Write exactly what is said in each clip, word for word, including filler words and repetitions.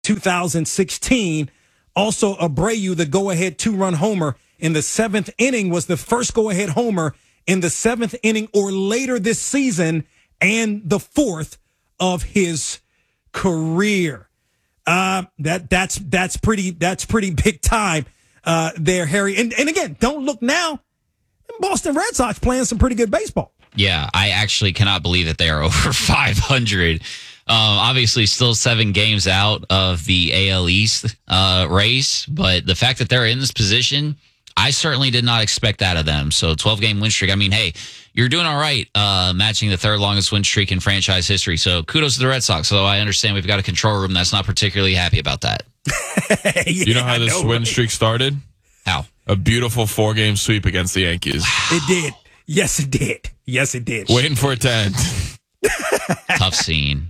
two thousand sixteen. Also, Abreu, the go-ahead two-run homer in the seventh inning, was the first go-ahead homer in the seventh inning or later this season, and the fourth of his career. Uh, that that's that's pretty that's pretty big time uh, there, Harry. And and again, don't look now. Boston Red Sox playing some pretty good baseball. Yeah, I actually cannot believe that they are over five hundred. Um, obviously, still seven games out of the A L East uh, race, but the fact that they're in this position, I certainly did not expect that of them. So twelve-game win streak. I mean, hey, you're doing all right, uh, matching the third longest win streak in franchise history. So kudos to the Red Sox. Although I understand we've got a control room that's not particularly happy about that. yeah, you know how this know, win streak started? How? A beautiful four-game sweep against the Yankees. It did. Yes, it did. Yes, it did. Waiting for it to end. Tough scene.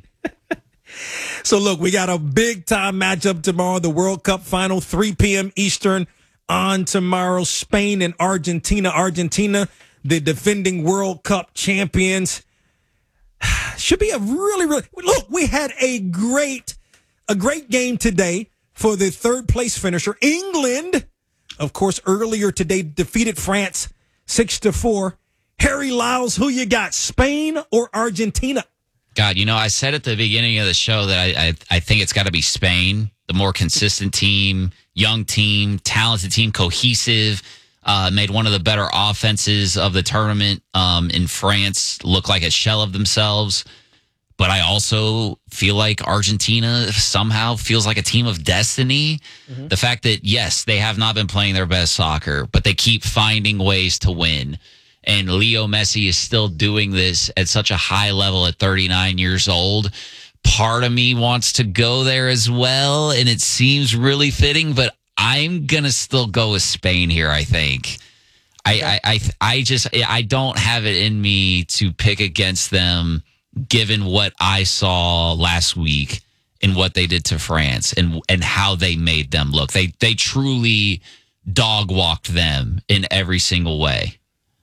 So, look, we got a big-time matchup tomorrow, the World Cup final, three p.m. Eastern on tomorrow. Spain and Argentina. Argentina, the defending World Cup champions. Should be a really, really... Look, we had a great, a great game today for the third-place finisher. England, of course, earlier today defeated France six to four. Harry Lyles, who you got, Spain or Argentina? God, you know, I said at the beginning of the show that I I, I think it's got to be Spain, the more consistent team, young team, talented team, cohesive, uh, made one of the better offenses of the tournament um, in France look like a shell of themselves. But I also feel like Argentina somehow feels like a team of destiny. Mm-hmm. The fact that, yes, they have not been playing their best soccer, but they keep finding ways to win. And Leo Messi is still doing this at such a high level at thirty-nine years old. Part of me wants to go there as well, and it seems really fitting, but I'm going to still go with Spain here, I think. I, I, I, I just, I don't have it in me to pick against them given what I saw last week and what they did to France and, and how they made them look. They, they truly dog walked them in every single way.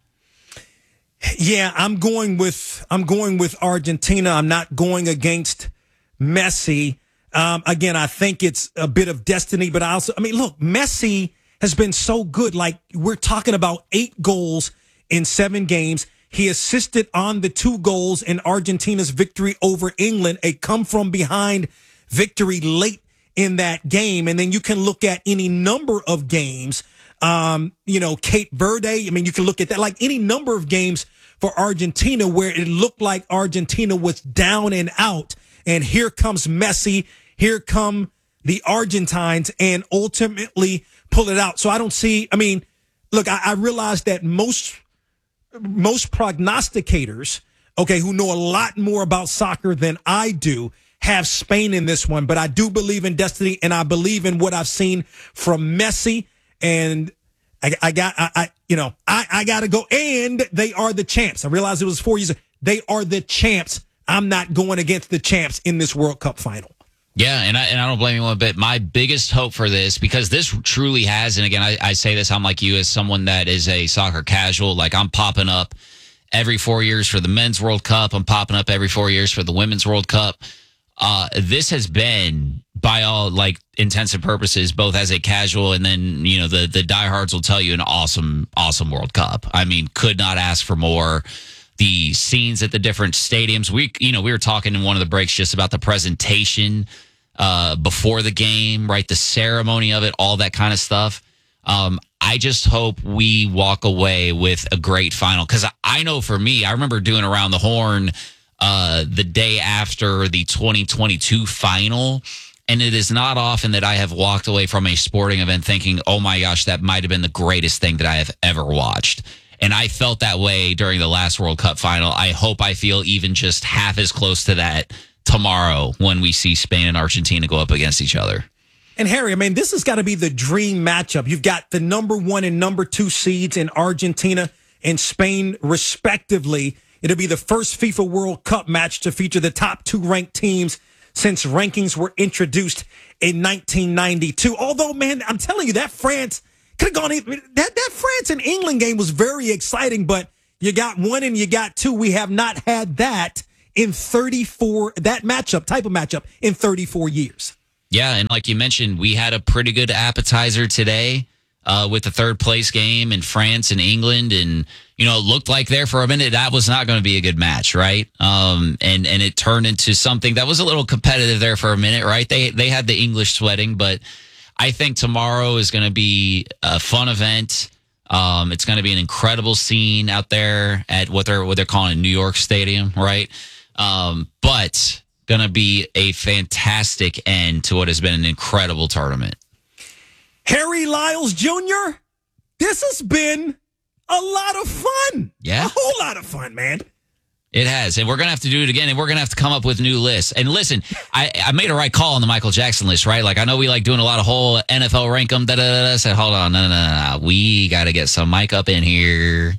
Yeah, I'm going with I'm going with Argentina. I'm not going against Messi. Um, again, I think it's a bit of destiny, but I also, I mean, look, Messi has been so good. Like, we're talking about eight goals in seven games. He assisted on the two goals in Argentina's victory over England, a come from behind victory late in that game. And then you can look at any number of games. Um, you know, Cape Verde. I mean, you can look at that, like any number of games for Argentina where it looked like Argentina was down and out. And here comes Messi. Here come the Argentines and ultimately pull it out. So I don't see, I mean, look, I, I realize that most, most prognosticators, okay, who know a lot more about soccer than I do, have Spain in this one. But I do believe in destiny, and I believe in what I've seen from Messi. And I, I got, I, I, you know, I, I got to go. And they are the champs. I realized it was four years. They are the champs. I'm not going against the champs in this World Cup final. Yeah, and I, and I don't blame you one bit. My biggest hope for this, because this truly has, and again, I, I say this, I'm like you, as someone that is a soccer casual. Like, I'm popping up every four years for the Men's World Cup. I'm popping up every four years for the Women's World Cup. Uh, this has been, by all like intents and purposes, both as a casual and then, you know, the, the diehards will tell you, an awesome, awesome World Cup. I mean, could not ask for more. The scenes at the different stadiums. We, you know, we were talking in one of the breaks just about the presentation uh, before the game, right? The ceremony of it, all that kind of stuff. Um, I just hope we walk away with a great final. Because I, I know for me, I remember doing Around the Horn uh, the day after the twenty twenty-two final. And it is not often that I have walked away from a sporting event thinking, oh my gosh, that might have been the greatest thing that I have ever watched. And I felt that way during the last World Cup final. I hope I feel even just half as close to that tomorrow when we see Spain and Argentina go up against each other. And Harry, I mean, this has got to be the dream matchup. You've got the number one and number two seeds in Argentina and Spain, respectively. It'll be the first FIFA World Cup match to feature the top two ranked teams since rankings were introduced in nineteen ninety-two. Although, man, I'm telling you, that France could have gone. That that France and England game was very exciting, but you got one and you got two. We have not had that in thirty-four, that matchup, type of matchup, in thirty-four years. Yeah, and like you mentioned, we had a pretty good appetizer today uh, with the third place game in France and England, and you know, it looked like there for a minute that was not going to be a good match, right? Um, and and it turned into something that was a little competitive there for a minute, right? They they had the English sweating, but I think tomorrow is going to be a fun event. Um, it's going to be an incredible scene out there at what they're what they're calling New York Stadium, right? Um, but going to be a fantastic end to what has been an incredible tournament. Harry Lyles Junior, this has been a lot of fun. Yeah. A whole lot of fun, man. It has, and we're going to have to do it again, and we're going to have to come up with new lists. And listen, I, I made a right call on the Michael Jackson list, right? Like, I know we like doing a lot of whole N F L rank 'em, da-da-da-da. I said, hold on, no, no, no, no. We got to get some Mike up in here.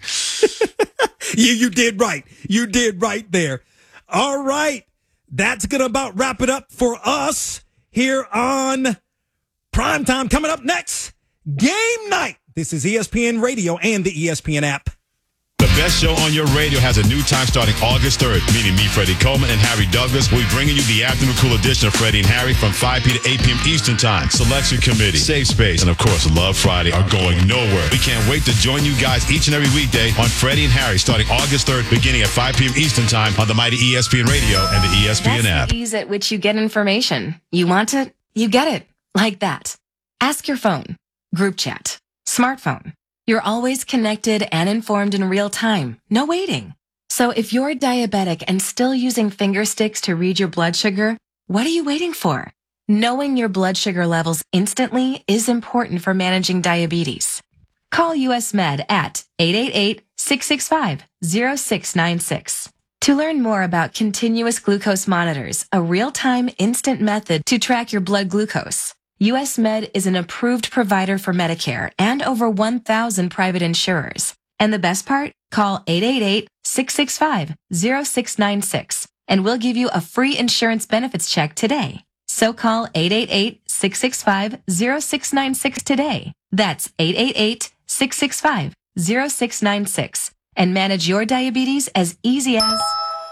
you, you did right. You did right there. All right. That's going to about wrap it up for us here on Primetime. Coming up next, Game Night. This is E S P N Radio and the E S P N app. The best show on your radio has a new time starting August third, meaning me, Freddie Coleman, and Harry Douglas will be bringing you the afternoon cool edition of Freddie and Harry from five p.m. to eight p.m. Eastern Time. Selection Committee, Safe Space, and of course, Love Friday are going nowhere. We can't wait to join you guys each and every weekday on Freddie and Harry starting August third, beginning at five p.m. Eastern Time on the mighty E S P N Radio and the E S P N That's app. the ease at which you get information. You want it, you get it. Like that. Ask your phone. Group chat. Smartphone. You're always connected and informed in real time. No waiting. So if you're diabetic and still using finger sticks to read your blood sugar, what are you waiting for? Knowing your blood sugar levels instantly is important for managing diabetes. Call U S Med at eight eight eight, six six five, zero six nine six. To learn more about continuous glucose monitors, a real-time instant method to track your blood glucose, U S Med is an approved provider for Medicare and over one thousand private insurers. And the best part? Call eight eight eight, six six five, zero six nine six and we'll give you a free insurance benefits check today. So call eight eight eight, six six five, zero six nine six today. That's eight eight eight, six six five, zero six nine six and manage your diabetes as easy as...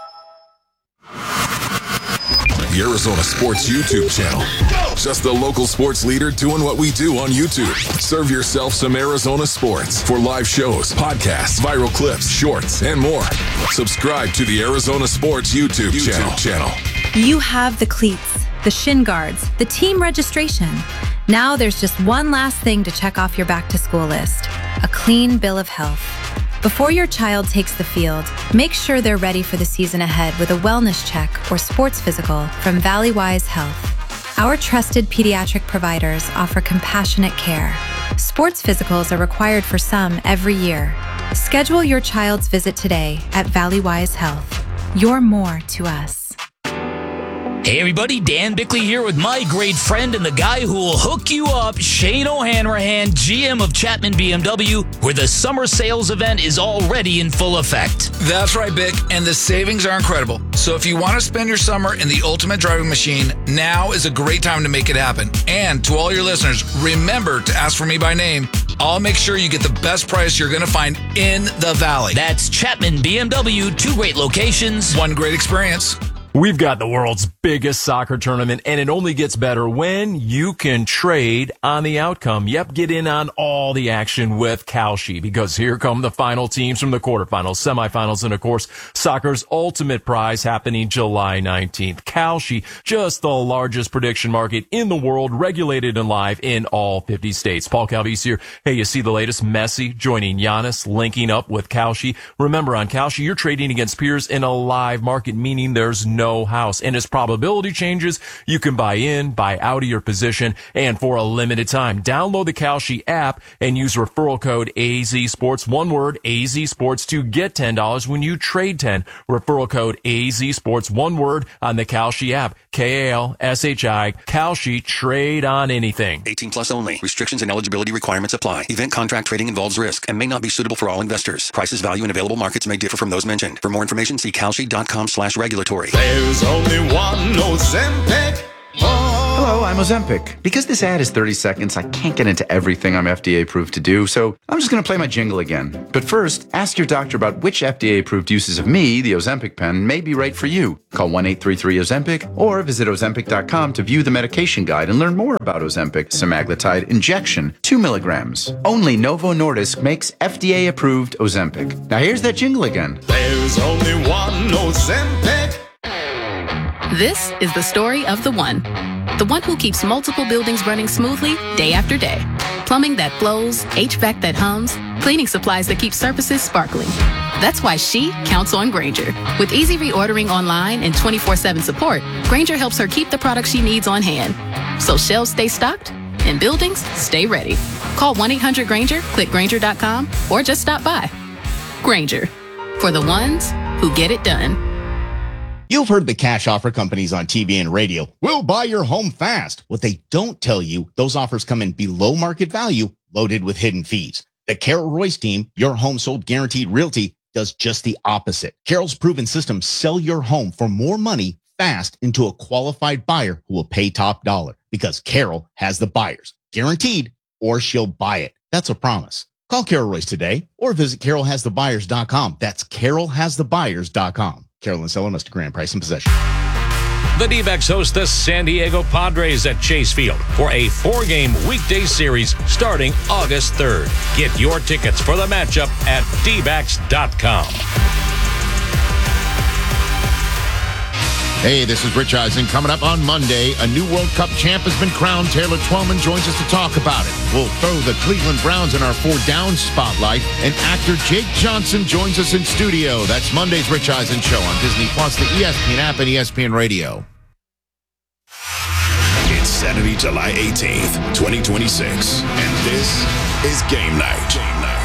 The Arizona Sports YouTube channel. Just the local sports leader doing what we do on YouTube. Serve yourself some Arizona sports for live shows, podcasts, viral clips, shorts, and more. Subscribe to the Arizona Sports YouTube, YouTube channel. channel. You have the cleats, the shin guards, the team registration. Now there's just one last thing to check off your back-to-school list, a clean bill of health. Before your child takes the field, make sure they're ready for the season ahead with a wellness check or sports physical from Valleywise Health. Our trusted pediatric providers offer compassionate care. Sports physicals are required for some every year. Schedule your child's visit today at Valleywise Health. You're more to us. Hey everybody, Dan Bickley here with my great friend and the guy who will hook you up, Shane O'Hanrahan, G M of Chapman B M W, where the summer sales event is already in full effect. That's right, Bick, and the savings are incredible. So if you want to spend your summer in the ultimate driving machine, now is a great time to make it happen. And to all your listeners, remember to ask for me by name. I'll make sure you get the best price you're going to find in the Valley. That's Chapman B M W, two great locations, one great experience. We've got the world's biggest soccer tournament, and it only gets better when you can trade on the outcome. Yep, get in on all the action with Kalshi, because here come the final teams from the quarterfinals, semifinals, and of course, soccer's ultimate prize happening July nineteenth. Kalshi, just the largest prediction market in the world, regulated and live in all fifty states. Paul Calvise here. Hey, you see the latest? Messi joining Giannis, linking up with Kalshi. Remember, on Kalshi, you're trading against peers in a live market, meaning there's no house. And as probability changes, you can buy in, buy out of your position, and for a limited time, download the Kalshi app and use referral code A Z Sports, one word, A Z Sports, to get ten dollars when you trade ten. Referral code A Z Sports, one word, on the Kalshi app. K A L S H I, Kalshi, trade on anything. eighteen plus only. Restrictions and eligibility requirements apply. Event contract trading involves risk and may not be suitable for all investors. Prices, value, and available markets may differ from those mentioned. For more information, see kalshi dot com slash regulatory. There's only one Ozempic. Hello, I'm Ozempic. Because this ad is thirty seconds, I can't get into everything I'm F D A approved to do, so I'm just going to play my jingle again. But first, ask your doctor about which F D A approved uses of me, the Ozempic pen, may be right for you. Call one eight three three Ozempic or visit Ozempic dot com to view the medication guide and learn more about Ozempic semaglutide injection, two milligrams. Only Novo Nordisk makes F D A approved Ozempic. Now here's that jingle again. There's only one Ozempic. This is the story of the one. The one who keeps multiple buildings running smoothly day after day. Plumbing that flows, H V A C that hums, cleaning supplies that keep surfaces sparkling. That's why she counts on Grainger. With easy reordering online and twenty-four seven support, Grainger helps her keep the products she needs on hand. So shelves stay stocked and buildings stay ready. Call one eight hundred Grainger, click Grainger dot com, or just stop by. Grainger, for the ones who get it done. You've heard the cash offer companies on T V and radio. We'll buy your home fast. What they don't tell you, those offers come in below market value, loaded with hidden fees. The Carol Royce team, Your Home Sold Guaranteed Realty, does just the opposite. Carol's proven systems sell your home for more money fast into a qualified buyer who will pay top dollar because Carol has the buyers, guaranteed, or she'll buy it. That's a promise. Call Carol Royce today or visit carol has the buyers dot com. That's carol has the buyers dot com. Carolyn Seller must grant price and possession. The D-backs host the San Diego Padres at Chase Field for a four-game weekday series starting August third. Get your tickets for the matchup at d backs dot com. Hey, this is Rich Eisen. Coming up on Monday, a new World Cup champ has been crowned. Taylor Twellman joins us to talk about it. We'll throw the Cleveland Browns in our four down spotlight, and actor Jake Johnson joins us in studio. That's Monday's Rich Eisen Show on Disney Plus, the E S P N app, and E S P N Radio. It's Saturday, July eighteenth, twenty twenty-six, and this is Game Night. Game Night.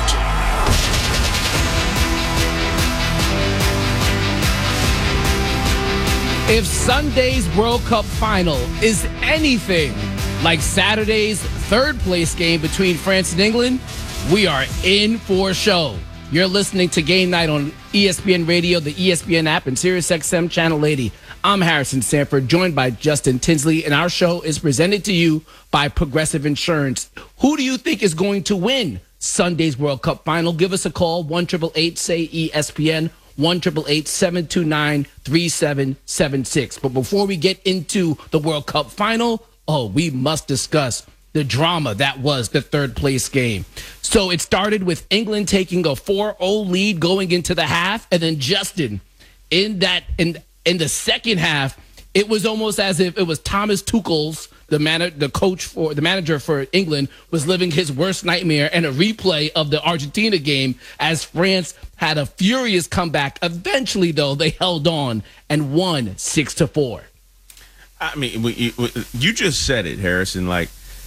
If Sunday's World Cup final is anything like Saturday's third place game between France and England, we are in for a show. You're listening to Game Night on E S P N Radio, the E S P N app, and SiriusXM Channel eighty. I'm Harrison Sanford, joined by Justin Tinsley, and our show is presented to you by Progressive Insurance. Who do you think is going to win Sunday's World Cup final? Give us a call, one eight eight eight, say E S P N. one eight eight eight, seven two nine, three seven seven six. But before we get into the World Cup final, oh, we must discuss the drama that was the third place game. So it started with England taking a four oh lead going into the half, and then Justin, in that in in the second half, it was almost as if it was Thomas Tuchel's the man, the coach for the manager for England was living his worst nightmare, and a replay of the Argentina game as France had a furious comeback. Eventually, though, they held on and won six to four. I mean, we, we, you just said it, Harrison. Like,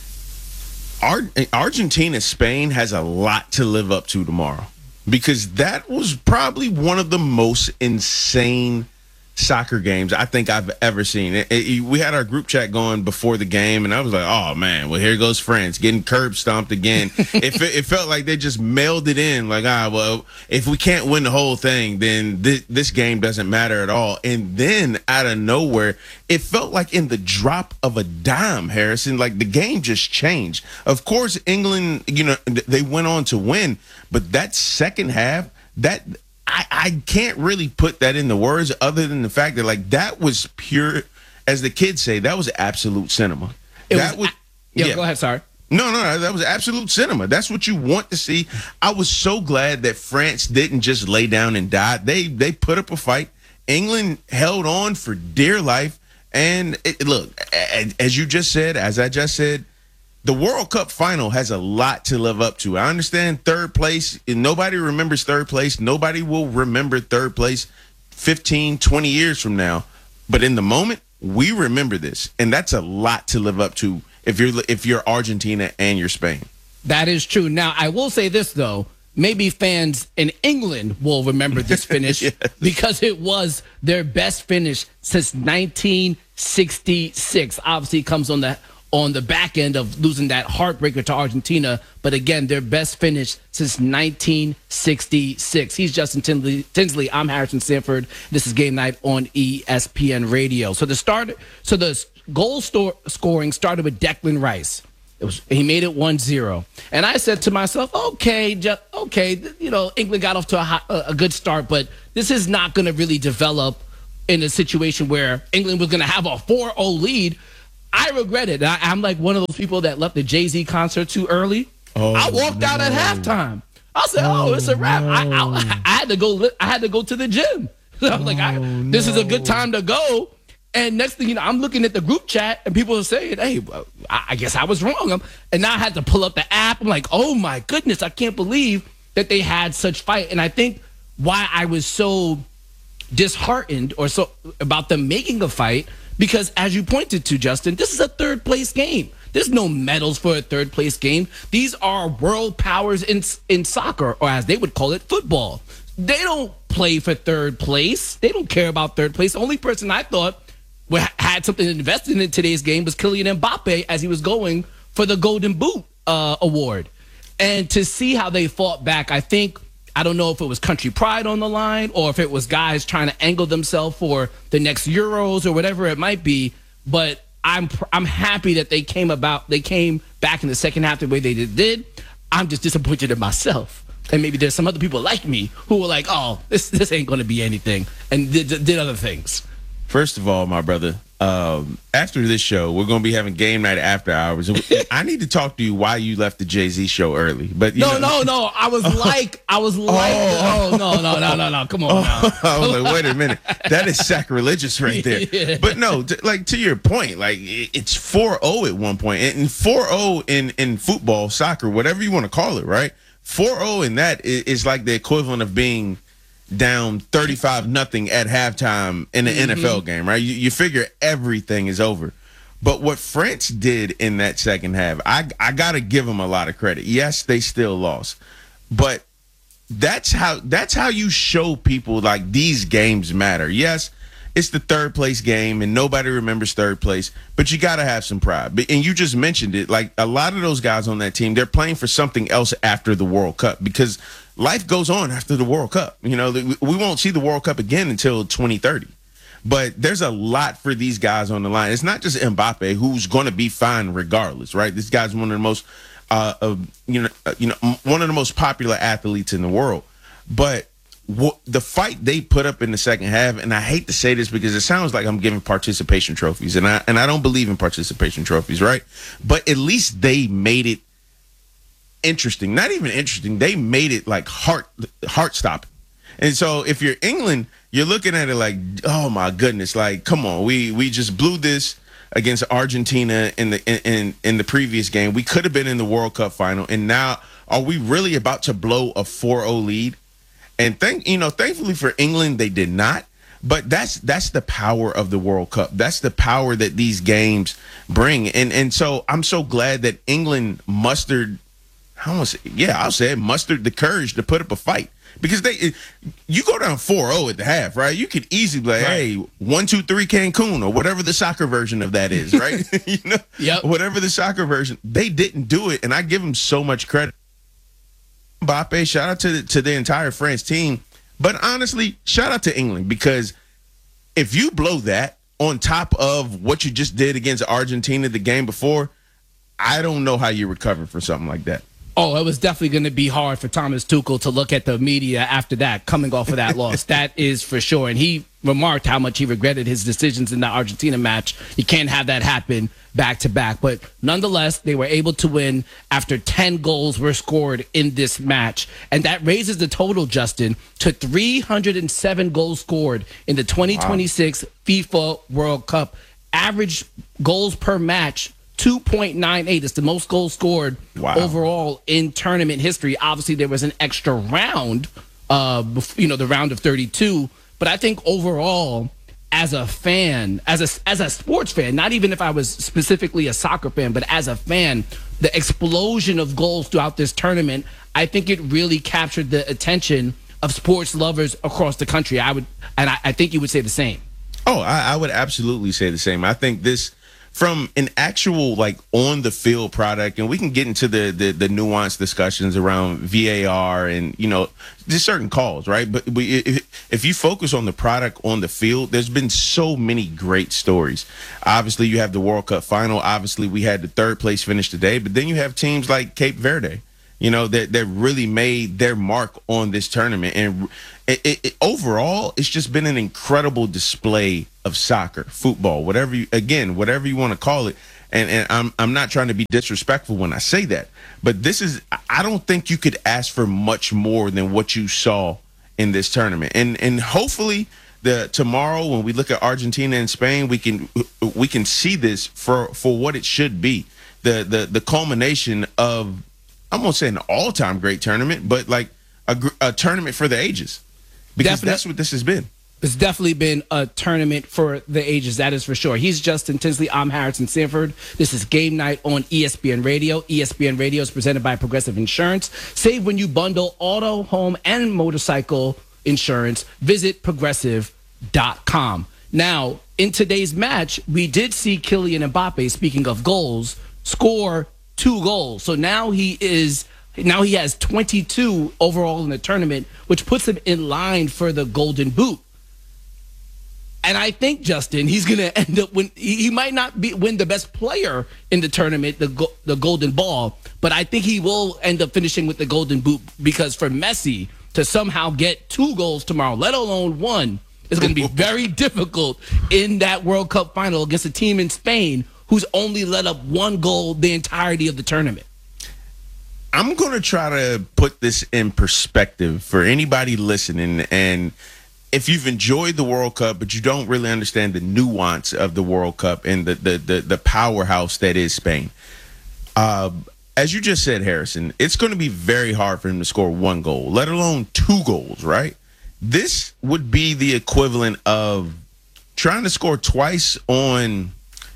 Ar- Argentina, Spain has a lot to live up to tomorrow, because that was probably one of the most insane soccer games I think I've ever seen. It, it, we had our group chat going before the game, and I was like, oh man, well, here goes France getting curb stomped again. it, it felt like they just mailed it in, like, ah, well, if we can't win the whole thing, then th- this game doesn't matter at all. And then out of nowhere, it felt like in the drop of a dime, Harrison, like the game just changed. Of course, England, you know, they went on to win, but that second half, that I, I can't really put that into words other than the fact that, like, that was pure, as the kids say, that was absolute cinema. It that was, was yeah, yeah, go ahead, sorry. No, no, that was absolute cinema. That's what you want to see. I was so glad that France didn't just lay down and die. They they put up a fight. England held on for dear life. And it, look, as you just said, as I just said, the World Cup final has a lot to live up to. I understand third place. Nobody remembers third place. Nobody will remember third place fifteen, twenty years from now. But in the moment, we remember this. And that's a lot to live up to if you're if you're Argentina and you're Spain. That is true. Now, I will say this, though. Maybe fans in England will remember this finish yes. because it was their best finish since nineteen sixty-six. Obviously, it comes on the on the back end of losing that heartbreaker to Argentina. But again, their best finish since nineteen sixty-six. He's Justin Tinsley. Tinsley. I'm Harrison Sanford. This is Game Night on E S P N Radio. So the start, so the goal store, scoring started with Declan Rice. It was he made it one zero, and I said to myself, okay, just, okay, you know, England got off to a, hot, a good start, but this is not going to really develop in a situation where England was going to have a four oh lead. I regret it. I, I'm like one of those people that left the Jay-Z concert too early. Oh, I walked no. out at halftime. I said, "Oh, it's a wrap." No. I, I, I had to go. I had to go to the gym. So I'm like, I, "This no. is a good time to go." And next thing you know, I'm looking at the group chat, and people are saying, "Hey, well, I, I guess I was wrong." I'm, and now I had to pull up the app. I'm like, "Oh my goodness, I can't believe that they had such fight." And I think why I was so disheartened or so about them making a fight, because as you pointed to, Justin, this is a third place game. There's no medals for a third place game. These are world powers in in soccer, or as they would call it, football. They don't play for third place. They don't care about third place. The only person I thought had something invested in today's game was Kylian Mbappe as he was going for the Golden Boot uh, award. And to see how they fought back, I think, I don't know if it was country pride on the line or if it was guys trying to angle themselves for the next Euros or whatever it might be, but I'm I'm happy that they came about. They came back in the second half the way they did. I'm just disappointed in myself, and maybe there's some other people like me who were like, "Oh, this this ain't going to be anything," and did, did other things. First of all, my brother, um, after this show, we're going to be having game night after hours. I need to talk to you why you left the Jay-Z show early. But you no, know, no, no. I was like, I was like, oh, oh no, no, no, no, no. Come on. Now. I was like, wait a minute. That is sacrilegious right there. Yeah. But no, t- like to your point, like it's four oh at one point. And four oh in, in football, soccer, whatever you want to call it, right? four oh in that is, is like the equivalent of being down thirty-five nothing at halftime in an mm-hmm. N F L game, right? You, you figure everything is over. But what France did in that second half, I I got to give them a lot of credit. Yes, they still lost. But that's how that's how you show people like these games matter. Yes, it's the third place game and nobody remembers third place, but you got to have some pride. And you just mentioned it, like a lot of those guys on that team, they're playing for something else after the World Cup because life goes on after the World Cup. You know, we won't see the World Cup again until twenty thirty. But there's a lot for these guys on the line. It's not just Mbappe, who's going to be fine regardless, right? This guy's one of the most, uh, uh, you know, uh, you know, one of the most popular athletes in the world. But w- the fight they put up in the second half, and I hate to say this because it sounds like I'm giving participation trophies, and I and I don't believe in participation trophies, right? But at least they made it interesting. Not even interesting. They made it like heart heart stopping. And so if you're England, you're looking at it like, oh my goodness, like come on, we we just blew this against Argentina in the in in, in the previous game. We could have been in the World Cup final, and now are we really about to blow a four oh lead? And thank you know, thankfully for England, they did not. But that's that's the power of the World Cup. That's the power that these games bring. And and so I'm so glad that England mustered. I almost, yeah, I'll say it, mustered the courage to put up a fight. Because they, you go down four oh at the half, right? You could easily be like, right. hey, one, two, three, Cancun, or whatever the soccer version of that is, right? you know, yep. Whatever the soccer version. They didn't do it, and I give them so much credit. Mbappe, shout out to the, to the entire France team. But honestly, shout out to England, because if you blow that on top of what you just did against Argentina the game before, I don't know how you recover from something like that. Oh, it was definitely going to be hard for Thomas Tuchel to look at the media after that, coming off of that loss. That is for sure. And he remarked how much he regretted his decisions in the Argentina match. You can't have that happen back to back. But nonetheless, they were able to win after ten goals were scored in this match. And that raises the total, Justin, to three hundred seven goals scored in the twenty twenty-six wow. FIFA World Cup. Average goals per match, two point nine eight. It's the most goals scored wow. overall in tournament history. Obviously, there was an extra round, uh, you know, the round of thirty-two. But I think overall, as a fan, as a as a sports fan, not even if I was specifically a soccer fan, but as a fan, the explosion of goals throughout this tournament, I think it really captured the attention of sports lovers across the country. I would, and I, I think you would say the same. Oh, I, I would absolutely say the same. I think this. from an actual like on the field product, and we can get into the, the the nuanced discussions around V A R and, you know, just certain calls, right? But we, if, if you focus on the product on the field, there's been so many great stories. Obviously, you have the World Cup final. Obviously, we had the third place finish today, but then you have teams like Cape Verde, you know, that that really made their mark on this tournament. And it, it, it, overall, it's just been an incredible display of soccer, football, whatever you, again, whatever you want to call it. And and I'm I'm not trying to be disrespectful when I say that, but this is, I don't think you could ask for much more than what you saw in this tournament. And and hopefully the tomorrow when we look at Argentina and Spain, we can we can see this for for what it should be. The the the culmination of, I'm gonna say an all-time great tournament, but like a, a tournament for the ages, because Definitely. That's what this has been. It's definitely been a tournament for the ages, that is for sure. He's Justin Tinsley. I'm Harrison Sanford. This is Game Night on E S P N Radio. E S P N Radio is presented by Progressive Insurance. Save when you bundle auto, home, and motorcycle insurance. Visit progressive dot com. Now, in today's match, we did see Kylian Mbappe, speaking of goals, score two goals. So now he is... Now he has twenty-two overall in the tournament, which puts him in line for the Golden Boot. And I think, Justin, he's going to end up win. He might not be win the best player in the tournament, the go, the Golden Ball, but I think he will end up finishing with the Golden Boot, because for Messi to somehow get two goals tomorrow, let alone one, is going to be very difficult in that World Cup final against a team in Spain who's only let up one goal the entirety of the tournament. I'm going to try to put this in perspective for anybody listening. And if you've enjoyed the World Cup, but you don't really understand the nuance of the World Cup and the the the, the powerhouse that is Spain, uh, as you just said, Harrison, it's going to be very hard for him to score one goal, let alone two goals, right? This would be the equivalent of trying to score twice on...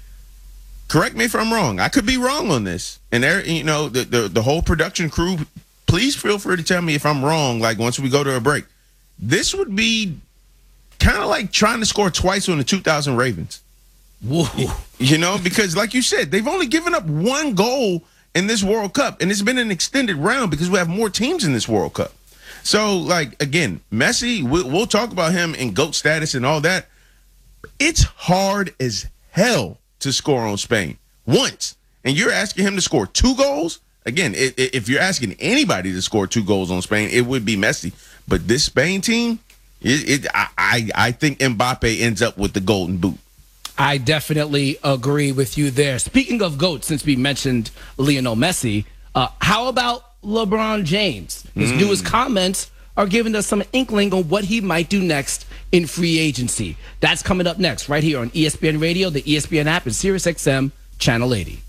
Correct me if I'm wrong. I could be wrong on this. And there, you know, the, the the whole production crew, please feel free to tell me if I'm wrong, like once we go to a break. This would be kind of like trying to score twice on the two thousand Ravens. Whoa. You know, because like you said, they've only given up one goal in this World Cup, and it's been an extended round because we have more teams in this World Cup. So, like, again, Messi, we'll, we'll talk about him in GOAT status and all that. It's hard as hell to score on Spain once, and you're asking him to score two goals. Again, it, it, if you're asking anybody to score two goals on Spain, it would be Messi. But this Spain team, it, it I, I I think Mbappe ends up with the Golden Boot. I definitely agree with you there. Speaking of GOAT, since we mentioned Lionel Messi, uh, how about LeBron James? His mm. newest comments are giving us some inkling on what he might do next in free agency. That's coming up next right here on E S P N Radio, the E S P N app, and Sirius X M Channel eighty.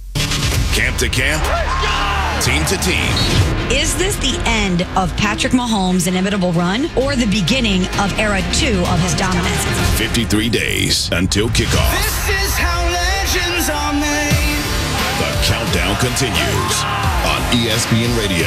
Camp to camp, team to team. Is this the end of Patrick Mahomes' inimitable run or the beginning of era two of his dominance? fifty-three days until kickoff. This is how legends are made. The countdown continues on E S P N Radio.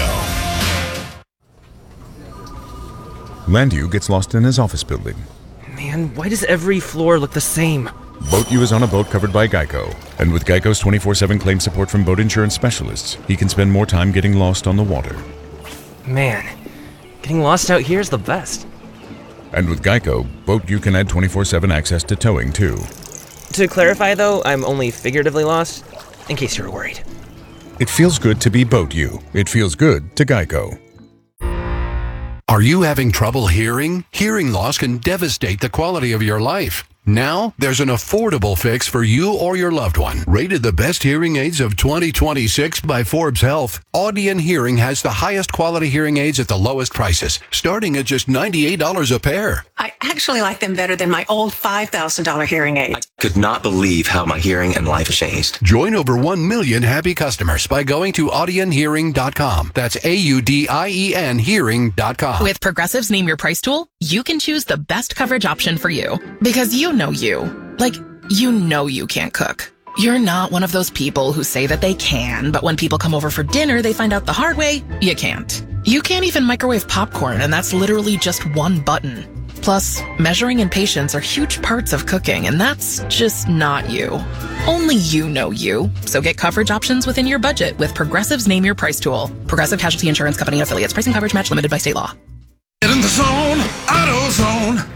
Landu gets lost in his office building. Man, why does every floor look the same? Boat U is on a boat covered by Geico. And with Geico's twenty-four seven claim support from boat insurance specialists, he can spend more time getting lost on the water. Man, getting lost out here is the best. And with Geico, Boat U can add twenty-four seven access to towing, too. To clarify, though, I'm only figuratively lost, in case you were worried. It feels good to be Boat U. It feels good to Geico. Are you having trouble hearing? Hearing loss can devastate the quality of your life. Now, there's an affordable fix for you or your loved one. Rated the best hearing aids of twenty twenty-six by Forbes Health, Audion Hearing has the highest quality hearing aids at the lowest prices, starting at just ninety-eight dollars a pair. I actually like them better than my old five thousand dollars hearing aid. I could not believe how my hearing and life has changed. Join over one million happy customers by going to audion hearing dot com. That's A U D I E N hearing dot com. With Progressive's Name Your Price tool, you can choose the best coverage option for you. Because you know you. Like, you know you can't cook. You're not one of those people who say that they can, but when people come over for dinner, they find out the hard way, you can't. You can't even microwave popcorn, and that's literally just one button. Plus, measuring and patience are huge parts of cooking, and that's just not you. Only you know you. So get coverage options within your budget with Progressive's Name Your Price tool. Progressive Casualty Insurance Company and affiliates. Pricing coverage match limited by state law. Get in the zone, AutoZone.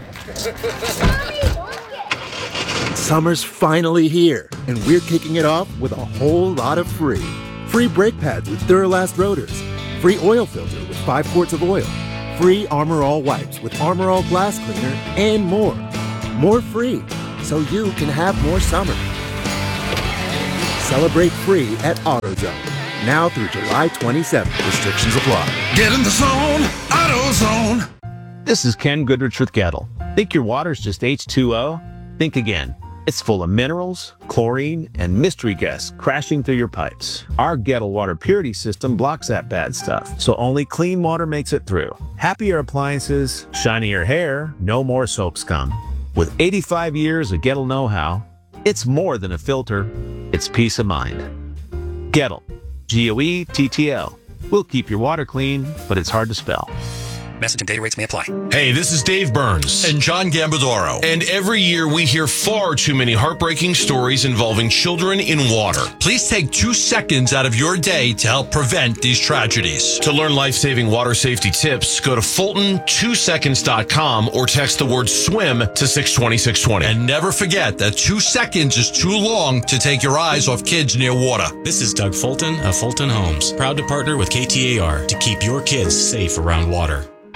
Summer's finally here, and we're kicking it off with a whole lot of free. Free brake pads with Duralast rotors. Free oil filter with five quarts of oil. Free Armor All wipes with Armor All glass cleaner, and more. More free, so you can have more summer. Celebrate free at AutoZone. Now through July twenty-seventh. Restrictions apply. Get in the zone, AutoZone. This is Ken Goodrich with Gettle. Think your water's just H two O? Think again. It's full of minerals, chlorine, and mystery guests crashing through your pipes. Our Gettle water purity system blocks that bad stuff, so only clean water makes it through. Happier appliances, shinier hair, no more soap scum. With eighty-five years of Gettle know-how, it's more than a filter, it's peace of mind. Gettle, G O E T T L. We'll keep your water clean, but it's hard to spell. Message and data rates may apply. Hey, this is Dave Burns and John Gambadoro. And every year we hear far too many heartbreaking stories involving children in water. Please take two seconds out of your day to help prevent these tragedies. To learn life-saving water safety tips, go to Fulton two seconds dot com or text the word swim to six twenty, six twenty. And never forget that two seconds is too long to take your eyes off kids near water. This is Doug Fulton of Fulton Homes, proud to partner with K T A R to keep your kids safe around water.